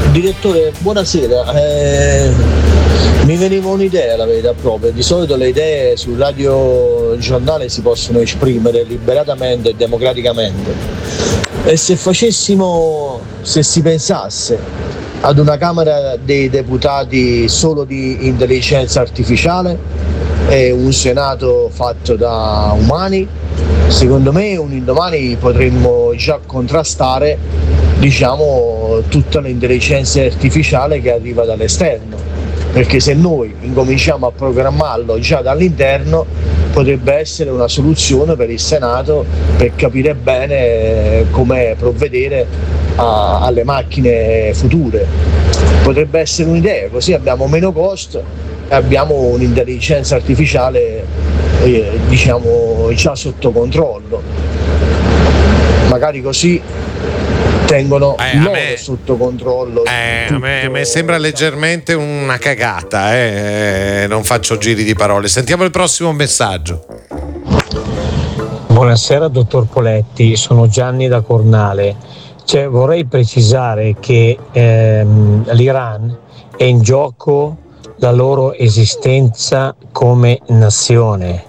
Direttore, buonasera. Mi veniva un'idea, la verità proprio. Di solito le idee sul radio giornale si possono esprimere liberatamente e democraticamente. E se si pensasse ad una Camera dei Deputati solo di intelligenza artificiale e un Senato fatto da umani, secondo me un indomani potremmo già contrastare, tutta l'intelligenza artificiale che arriva dall'esterno, perché se noi incominciamo a programmarlo già dall'interno potrebbe essere una soluzione per il Senato per capire bene come provvedere alle macchine future. Potrebbe essere un'idea, così abbiamo meno costo e abbiamo un'intelligenza artificiale già sotto controllo. Magari così tengono loro sotto controllo. A me sembra leggermente una cagata, non faccio giri di parole. Sentiamo il prossimo messaggio. Buonasera dottor Poletti, sono Gianni da Cornale. Vorrei precisare che l'Iran è in gioco la loro esistenza come nazione.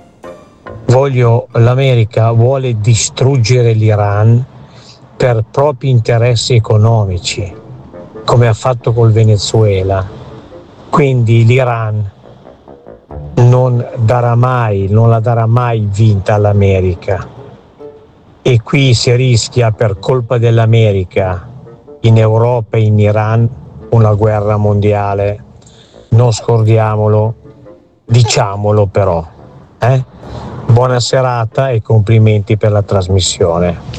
L'America vuole distruggere l'Iran per propri interessi economici, come ha fatto col Venezuela. Quindi l'Iran non la darà mai vinta all'America. E qui si rischia, per colpa dell'America, in Europa e in Iran, una guerra mondiale. Non scordiamolo, diciamolo però. Buona serata e complimenti per la trasmissione.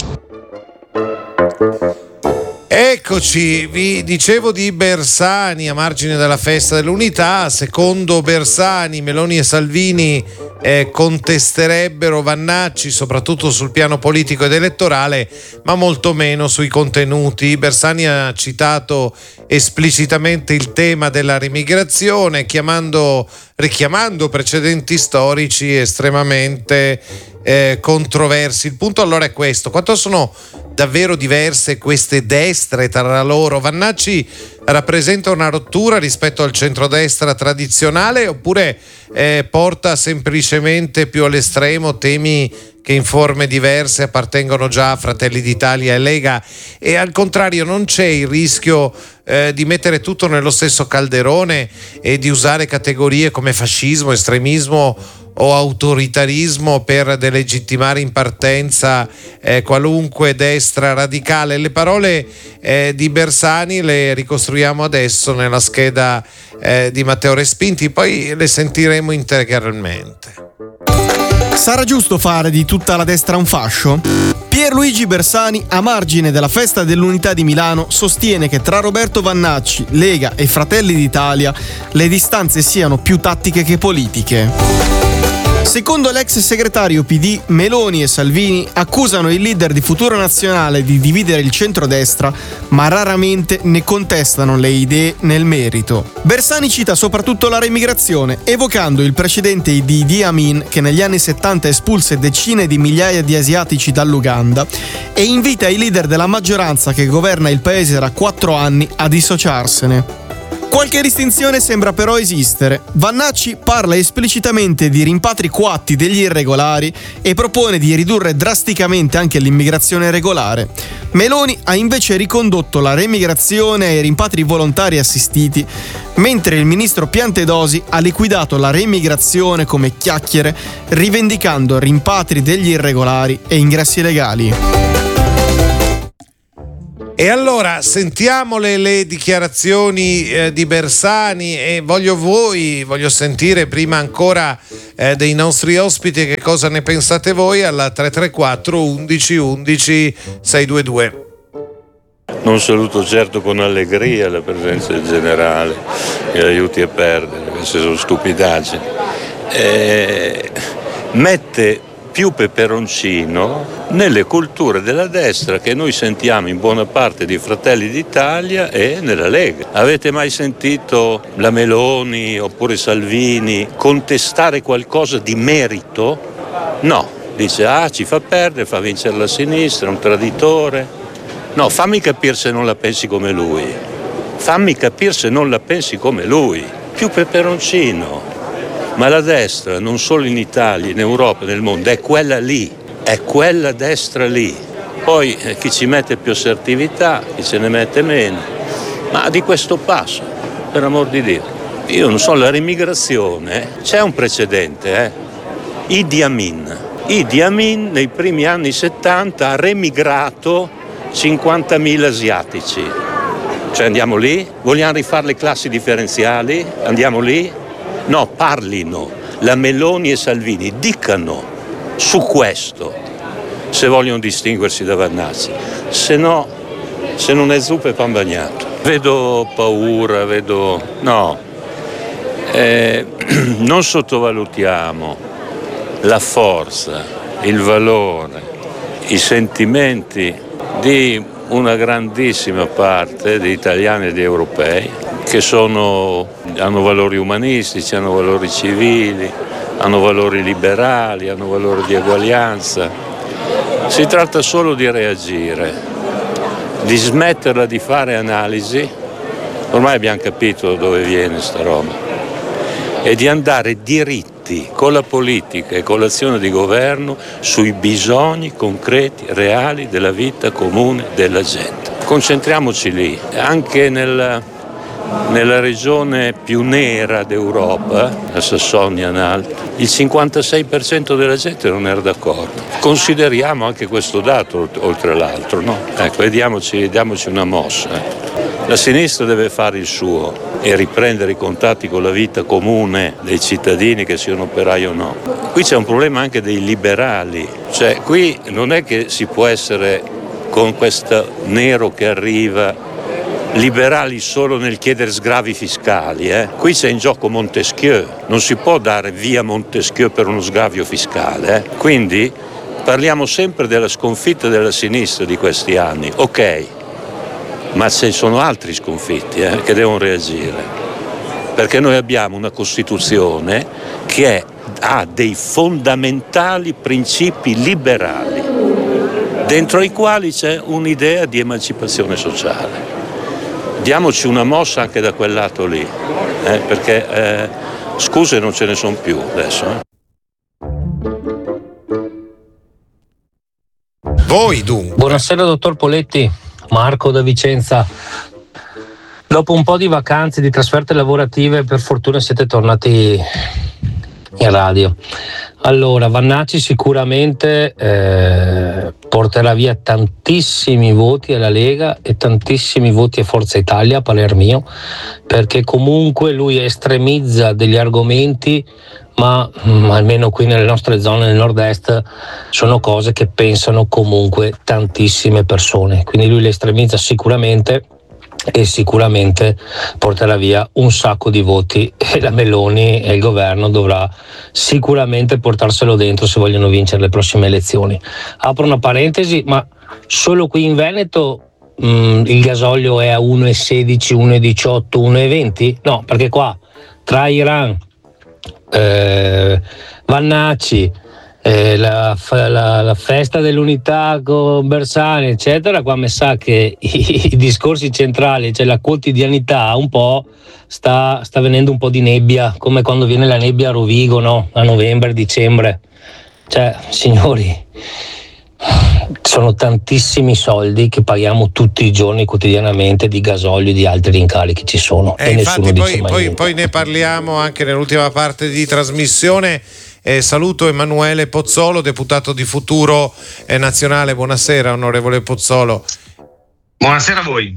Eccoci, vi dicevo di Bersani a margine della festa dell'unità. Secondo Bersani, Meloni e Salvini contesterebbero Vannacci soprattutto sul piano politico ed elettorale, ma molto meno sui contenuti. Bersani ha citato esplicitamente il tema della rimigrazione, richiamando precedenti storici estremamente controversi. Il punto allora è questo: quanto sono davvero diverse queste destre tra loro? Vannacci rappresenta una rottura rispetto al centrodestra tradizionale, oppure porta semplicemente più all'estremo temi che in forme diverse appartengono già a Fratelli d'Italia e Lega? E al contrario, non c'è il rischio di mettere tutto nello stesso calderone e di usare categorie come fascismo, estremismo o autoritarismo per delegittimare in partenza qualunque destra radicale? Le parole di Bersani le ricostruiamo adesso nella scheda di Matteo Respinti, poi le sentiremo integralmente. Sarà giusto fare di tutta la destra un fascio? Pierluigi Bersani, a margine della festa dell'unità di Milano, sostiene che tra Roberto Vannacci, Lega e Fratelli d'Italia le distanze siano più tattiche che politiche. Secondo l'ex segretario PD, Meloni e Salvini accusano il leader di Futuro Nazionale di dividere il centrodestra, ma raramente ne contestano le idee nel merito. Bersani cita soprattutto la remigrazione, evocando il precedente di Idi Amin, che negli anni 70 espulse decine di migliaia di asiatici dall'Uganda, e invita i leader della maggioranza che governa il paese da 4 anni a dissociarsene. Qualche distinzione sembra però esistere. Vannacci parla esplicitamente di rimpatri coatti degli irregolari e propone di ridurre drasticamente anche l'immigrazione regolare. Meloni ha invece ricondotto la remigrazione ai rimpatri volontari assistiti, mentre il ministro Piantedosi ha liquidato la remigrazione come chiacchiere, rivendicando rimpatri degli irregolari e ingressi legali. E allora sentiamo le dichiarazioni di Bersani, e voglio sentire prima ancora dei nostri ospiti che cosa ne pensate voi alla 334 11 11 622. Non saluto certo con allegria la presenza del generale e aiuti a perdere, queste sono stupidaggini. Mette più peperoncino nelle culture della destra che noi sentiamo in buona parte di Fratelli d'Italia e nella Lega. Avete mai sentito la Meloni oppure Salvini contestare qualcosa di merito? No, dice ci fa perdere, fa vincere la sinistra, è un traditore. No, fammi capire se non la pensi come lui. Fammi capire se non la pensi come lui. Più peperoncino. Ma la destra, non solo in Italia, in Europa, nel mondo, è quella lì. È quella destra lì. Poi chi ci mette più assertività, chi ce ne mette meno. Ma di questo passo, per amor di Dio. Io non so, la remigrazione, c'è un precedente, Idi Amin nei primi anni 70 ha remigrato 50.000 asiatici. Cioè andiamo lì? Vogliamo rifare le classi differenziali? Andiamo lì? No, parlino. La Meloni e Salvini dicano su questo se vogliono distinguersi da Vannacci. Se no, se non è zuppa è pan bagnato. Vedo paura, no. Non sottovalutiamo la forza, il valore, i sentimenti di una grandissima parte di italiani e di europei che hanno valori umanistici, hanno valori civili, hanno valori liberali, hanno valori di eguaglianza. Si tratta solo di reagire, di smetterla di fare analisi, ormai abbiamo capito dove viene sta roba, e di andare diritti con la politica e con l'azione di governo sui bisogni concreti, reali della vita comune della gente. Concentriamoci lì, anche nella regione più nera d'Europa, la Sassonia-Anhalt, il 56% della gente non era d'accordo. Consideriamo anche questo dato oltre l'altro, no? Ecco, diamoci una mossa. La sinistra deve fare il suo e riprendere i contatti con la vita comune dei cittadini, che siano operai o no. Qui c'è un problema anche dei liberali, cioè qui non è che si può essere con questo nero che arriva liberali solo nel chiedere sgravi fiscali. Qui c'è in gioco Montesquieu, non si può dare via Montesquieu per uno sgravio fiscale. Quindi parliamo sempre della sconfitta della sinistra di questi anni, ok, ma ci sono altri sconfitti che devono reagire, perché noi abbiamo una Costituzione che ha dei fondamentali principi liberali, dentro i quali c'è un'idea di emancipazione sociale. Diamoci una mossa anche da quel lato lì, perché scuse non ce ne sono più adesso. Voi dunque. Buonasera dottor Poletti, Marco da Vicenza. Dopo un po' di vacanze, di trasferte lavorative, per fortuna siete tornati in radio. Allora, Vannacci sicuramente porterà via tantissimi voti alla Lega e tantissimi voti a Forza Italia, a parer mio, perché comunque lui estremizza degli argomenti, ma almeno qui nelle nostre zone nel nord-est sono cose che pensano comunque tantissime persone, quindi lui le estremizza sicuramente e sicuramente porterà via un sacco di voti, e la Meloni e il governo dovrà sicuramente portarselo dentro se vogliono vincere le prossime elezioni. Apro una parentesi, ma solo qui in Veneto il gasolio è a 1,16, 1,18, 1,20? No, perché qua tra Iran, Vannacci, la festa dell'unità con Bersani eccetera, qua mi sa che i discorsi centrali, cioè la quotidianità, un po' sta venendo un po' di nebbia, come quando viene la nebbia a Rovigo, no? A novembre, dicembre. Cioè, signori, sono tantissimi soldi che paghiamo tutti i giorni quotidianamente di gasolio e di altri rincarichi ci sono, e nessuno dice mai niente. Poi ne parliamo anche nell'ultima parte di trasmissione. Saluto Emanuele Pozzolo, deputato di Futuro Nazionale. Buonasera onorevole Pozzolo. Buonasera a voi.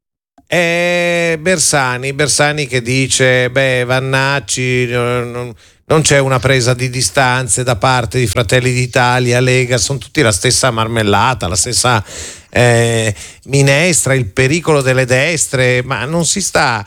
Bersani che dice Vannacci, non c'è una presa di distanze da parte di Fratelli d'Italia, Lega, sono tutti la stessa marmellata, la stessa minestra, il pericolo delle destre, ma non si sta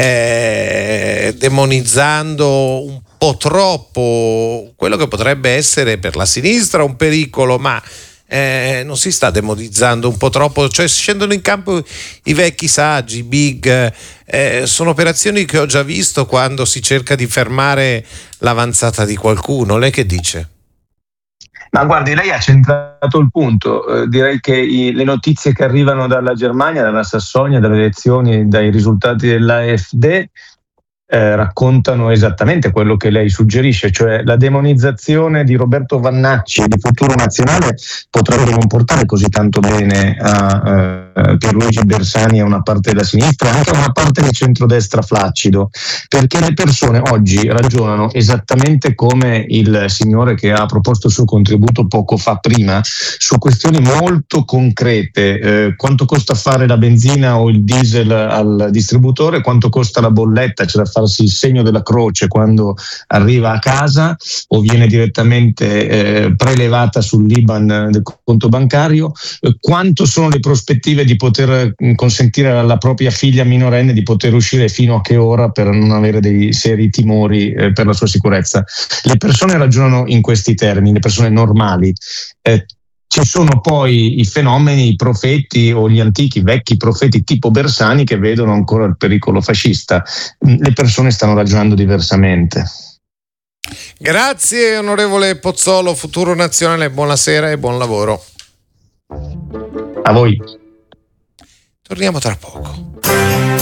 demonizzando un po' troppo quello che potrebbe essere per la sinistra un pericolo, ma non si sta demonizzando un po' troppo, cioè scendono in campo i vecchi saggi, big, sono operazioni che ho già visto quando si cerca di fermare l'avanzata di qualcuno. Lei che dice? Ma guardi, lei ha centrato il punto. Direi che le notizie che arrivano dalla Germania, dalla Sassonia, dalle elezioni, dai risultati dell'AfD raccontano esattamente quello che lei suggerisce, cioè la demonizzazione di Roberto Vannacci e di Futuro Nazionale potrebbe non portare così tanto bene a Pierluigi Bersani e a una parte della sinistra, anche a una parte del centrodestra flaccido, perché le persone oggi ragionano esattamente come il signore che ha proposto il suo contributo poco fa prima, su questioni molto concrete. Quanto costa fare la benzina o il diesel al distributore, quanto costa la bolletta, c'è da farsi il segno della croce quando arriva a casa o viene direttamente prelevata sull'IBAN del conto bancario, quanto sono le prospettive di poter consentire alla propria figlia minorenne di poter uscire, fino a che ora, per non avere dei seri timori per la sua sicurezza. Le persone ragionano in questi termini, le persone normali. Ci sono poi i fenomeni, i profeti o gli antichi, vecchi profeti tipo Bersani che vedono ancora il pericolo fascista. Le persone stanno ragionando diversamente. Grazie onorevole Pozzolo, Futuro Nazionale, buonasera e buon lavoro. A voi. Torniamo tra poco.